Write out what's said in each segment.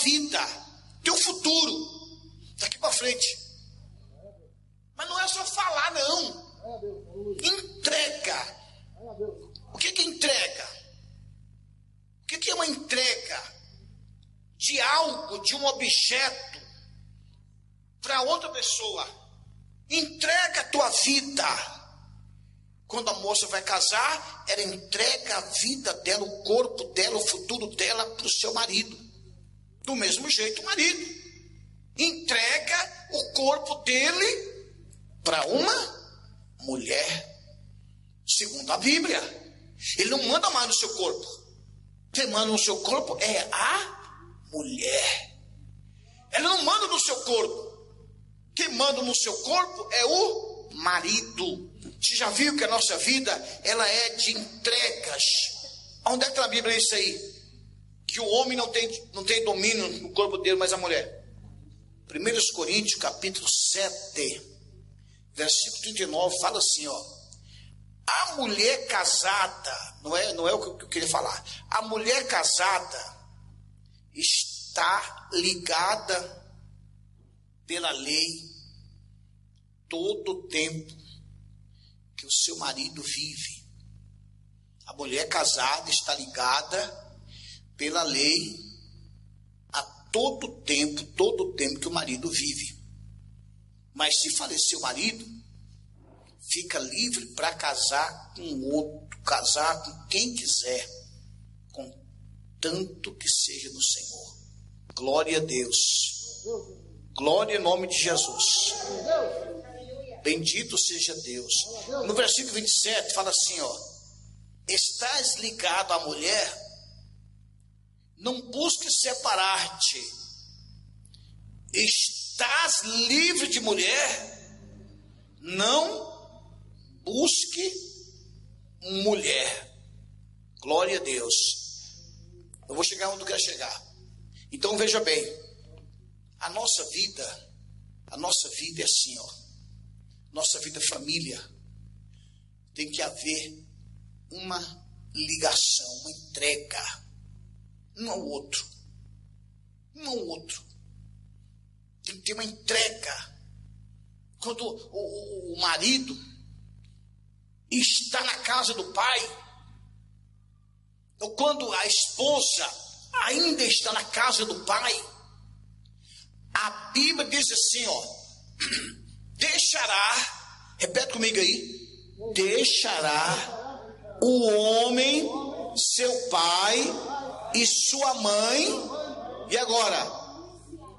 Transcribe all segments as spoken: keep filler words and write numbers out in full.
vida, teu futuro, daqui para frente. Mas não é só falar, não. Entrega. O que que é entrega? O que que é uma entrega? De algo, de um objeto, para outra pessoa. Entrega a tua vida. Quando a moça vai casar, ela entrega a vida dela, o corpo dela, o futuro dela para o seu marido. Do mesmo jeito o marido entrega o corpo dele para uma mulher. Segundo a Bíblia, ele não manda mais no seu corpo. Quem manda no seu corpo é a mulher. Ele não manda no seu corpo. Quem manda no seu corpo é o marido. Você já viu que a nossa vida, ela é de entregas? Onde é que está a Bíblia isso aí? Que o homem não tem, não tem domínio no corpo dele, mas a mulher. primeira Coríntios, capítulo sete, versículo trinta e nove, fala assim, ó. A mulher casada, não é, não é o que eu queria falar. A mulher casada está ligada pela lei todo o tempo que o seu marido vive. A mulher casada está ligada pela lei a todo o tempo, todo o tempo que o marido vive. Mas se falecer o marido, fica livre para casar com outro, casar com quem quiser, contanto que seja no Senhor. Glória a Deus. Glória em nome de Jesus. Bendito seja Deus. No versículo vinte e sete fala assim, ó. Estás ligado à mulher, não busque separar-te. Estás livre de mulher, não busque mulher. Glória a Deus. Eu vou chegar onde eu quero chegar. Então veja bem, a nossa vida, a nossa vida é assim, ó. Nossa vida família, tem que haver uma ligação, uma entrega, um ao outro, um ao outro. Tem que ter uma entrega. Quando o, o, o marido está na casa do pai, ou quando a esposa ainda está na casa do pai, a Bíblia diz assim, ó. Deixará, repete comigo aí, deixará o homem, seu pai e sua mãe, e agora,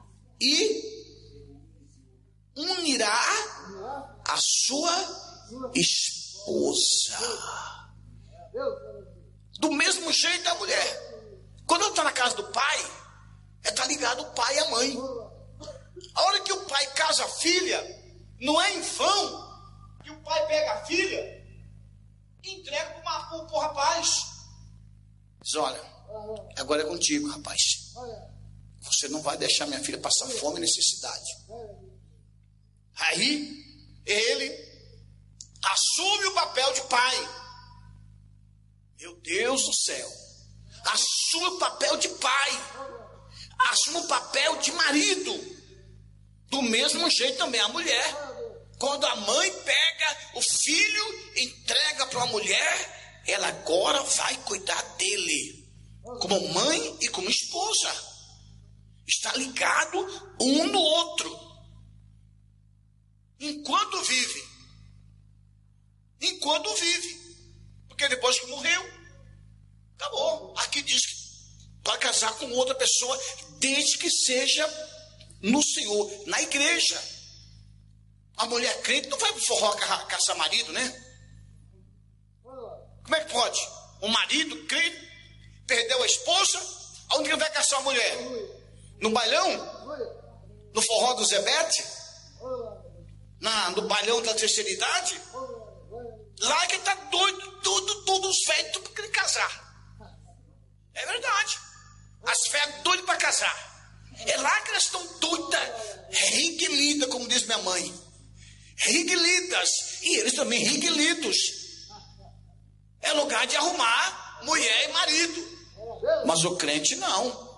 e unirá a sua esposa. Do mesmo jeito a mulher, quando ela está na casa do pai, ela está ligada ao pai e à mãe. A hora que o pai casa a filha, não é em vão que o pai pega a filha e entrega para o rapaz. Diz, olha, agora é contigo, rapaz. Você não vai deixar minha filha passar fome e necessidade. Aí, ele assume o papel de pai. Meu Deus do céu. Assume o papel de pai. Assume o papel de marido. Do mesmo jeito também a mulher. Quando a mãe pega o filho, entrega para a mulher, ela agora vai cuidar dele. Como mãe e como esposa. Está ligado um no outro. Enquanto vive. Enquanto vive. Porque depois que morreu, acabou. Aqui diz que para casar com outra pessoa, desde que seja no Senhor, na igreja. A mulher crente não vai pro forró ca caçar marido, né? Como é que pode? Um marido crente perdeu a esposa, aonde ele vai caçar a mulher? No bailão? No forró do Zebete? Na, no bailão da terceira idade? Lá que tá doido, tudo, todos os velhos, tudo pra casar. É verdade. As velhas doidas para casar. É lá que elas estão doidas, reguilidas, como diz minha mãe. Reguilidas. E eles também reguilidos. É lugar de arrumar mulher e marido. Mas o crente não.